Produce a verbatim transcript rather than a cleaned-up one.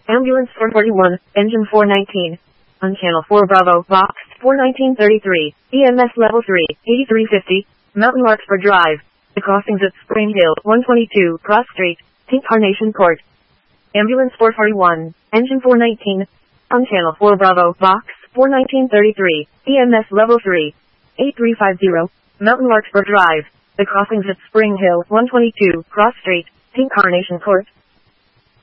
Ambulance four forty-one, engine four nineteen. On channel four Bravo, box four nineteen thirty-three, E M S level three, eighty-three fifty, Mountain Larkspur Drive. The crossings at Spring Hill, one twenty-two, Cross Street, Pink Carnation Court. Ambulance four forty-one, engine four nineteen. On channel four Bravo, box four nineteen thirty-three, E M S level three, eighty-three fifty, Mountain Larkspur Drive. The crossings at Spring Hill, one twenty-two, Cross Street, Pink Carnation Court.